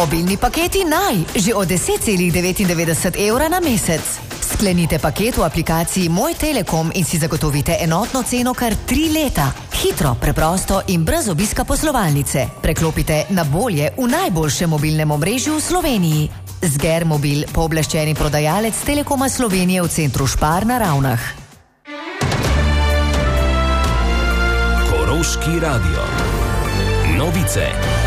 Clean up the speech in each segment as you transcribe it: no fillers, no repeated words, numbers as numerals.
Mobilni paketi naj, že od 10,99 evra na mesec. Sklenite paket v aplikaciji Moj Telekom in si zagotovite enotno ceno kar 3 leta. Hitro, preprosto in brez obiska poslovalnice. Preklopite na bolje v najboljšem mobilnem omrežju v Sloveniji. Zger Mobil, pooblaščeni prodajalec Telekoma Slovenije v centru Špar na Ravnah. Koroški radio. Novice.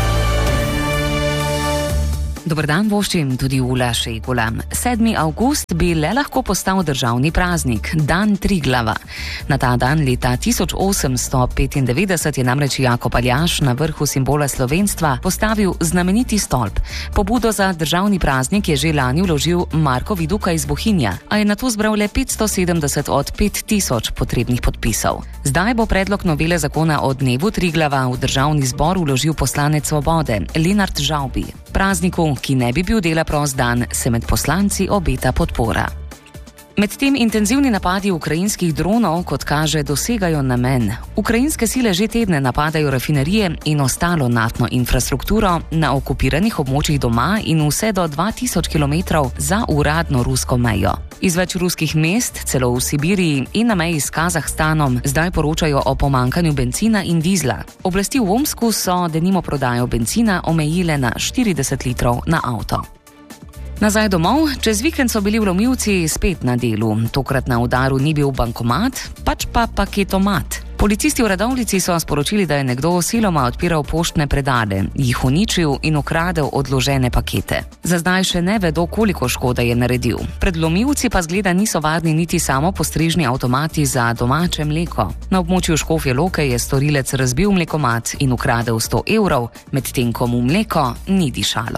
Dober dan voščim tudi Ula Šegula. 7. avgust bi le lahko postal državni praznik, dan Triglava. Na ta dan leta 1895 je namreč Jakob Aljaž na vrhu simbola slovenstva postavil znameniti stolp. Pobudo za državni praznik je že lani vložil Marko Viduka iz Bohinja, a je nato zbral le 570 od 5000 potrebnih podpisov. Zdaj bo predlog novele zakona o dnevu Triglava v državni zbor vložil poslanec Svobode Lenart Žavbi. Prazniku, ki ne bi bil dela prost dan, se med poslanci obeta podpora. Medtem intenzivni napadi ukrajinskih dronov, kot kaže, dosegajo namen. Ukrajinske sile že tedne napadajo rafinerije in ostalo naftno infrastrukturo na okupiranih območjih doma in vse do 2000 km za uradno rusko mejo. Iz več ruskih mest, celo v Sibiriji in na meji s Kazahstanom, zdaj poročajo o pomankanju bencina in dizla. Oblasti v Omsku so denimo prodajo bencina omejile na 40 litrov na avto. Nazaj domov, čez vikend so bili vlomilci spet na delu. Tokrat na udaru ni bil bankomat, pač pa paketomat. Policisti v Radovljici so sporočili, da je nekdo siloma odpiral poštne predale, jih uničil in ukradel odložene pakete. Za zdaj še ne vedo, koliko škode je naredil. Pred vlomilci pa zgleda niso varni niti samo postrežni avtomati za domače mleko. Na območju Škofje Loke je storilec razbil mlekomat in ukradel 100 evrov, medtem ko mu mleko ni dišalo.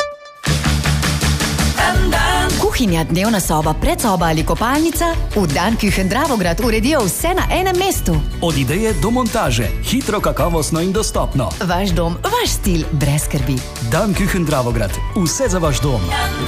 Kuhinja, dnevna soba, predsoba ali kopalnica? V Danküchen Dravograd uredijo vse na enem mestu. Od ideje do montaže, hitro, kakovostno in dostopno. Vaš dom, vaš stil, brez skrbi. Danküchen Dravograd, vse za vaš dom.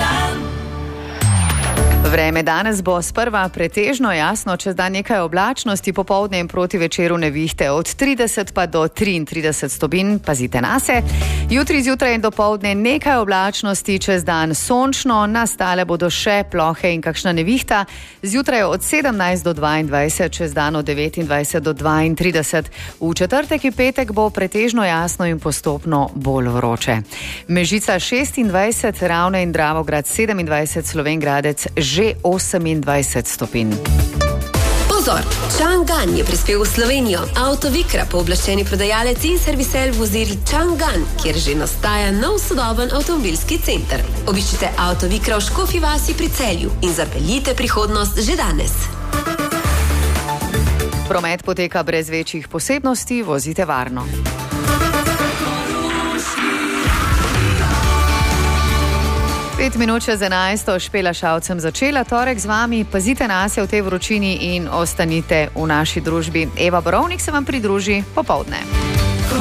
Vreme danes bo sprva pretežno jasno, čez dan nekaj oblačnosti, popoldne in proti večeru nevihte od 30 pa do 33 stopinj, pazite nase. Jutri zjutraj in dopoldne nekaj oblačnosti, čez dan sončno, nastale bodo še plohe in kakšna nevihta. Zjutraj od 17 do 22, čez dan od 29 do 32. V četrtek in petek bo pretežno jasno in postopno bolj vroče. Mežica 26, Ravne in Dravograd 27, Slovenj Gradec že 28 stopinj. Pozor! Chang'an je prispel v Slovenijo. Autovikra, pooblaščeni prodajalec in servisel vozil Chang'an, kjer že nastaja nov sodoben avtomobilski center. Obiščite Autovikra v Škofji vasi pri Celju in zapeljite prihodnost že danes. Promet poteka brez večjih posebnosti, vozite varno. Pet minut čez 11, Špela Šavcem začela torek z vami. Pazite nase v tej vročini in ostanite v naši družbi. Eva Borovnik se vam pridruži popoldne.